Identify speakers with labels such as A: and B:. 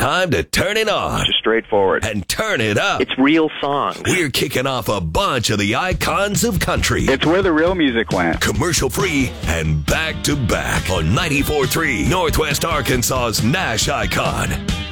A: time to turn it on.
B: Just straightforward.
A: And turn it up.
B: It's real songs.
A: We're kicking off a bunch of the icons of country.
B: It's where the real music went.
A: Commercial free and back to back on 94.3 Northwest Arkansas's Nash Icon.